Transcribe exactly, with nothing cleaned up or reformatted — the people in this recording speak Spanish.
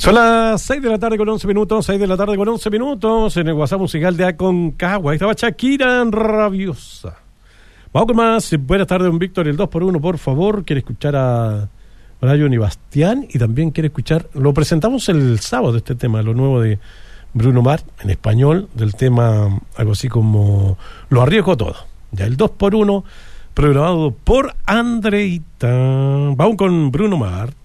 Son las seis de la tarde con once minutos, seis de la tarde con once minutos, en el WhatsApp musical de Aconcagua. Ahí estaba Shakira rabiosa. Vamos con más. Buenas tardes, don Víctor. El dos por uno, por favor. Quiere escuchar a Brian y Bastián y también quiere escuchar. Lo presentamos el sábado, este tema, lo nuevo de Bruno Mars, en español, del tema algo así como Lo arriesgo todo. Ya el dos por uno, programado por Andreita. Vamos con Bruno Mars.